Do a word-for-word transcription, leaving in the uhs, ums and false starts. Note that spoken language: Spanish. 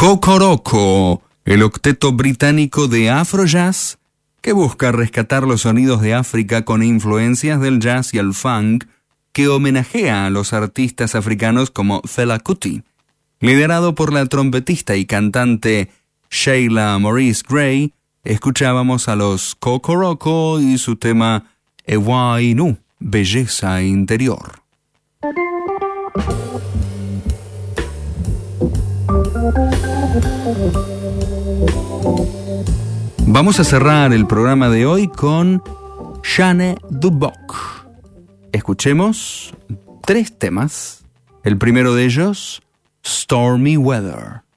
Kokoroko, el octeto británico de Afrojazz, que busca rescatar los sonidos de África con influencias del jazz y el funk, que homenajea a los artistas africanos como Fela Kuti. Liderado por la trompetista y cantante Sheila Maurice Gray, escuchábamos a los Kokoroko y su tema Ewa Inu, Belleza Interior. Vamos a cerrar el programa de hoy con Shane Dubok. Escuchemos tres temas. El primero de ellos, Stormy Weather.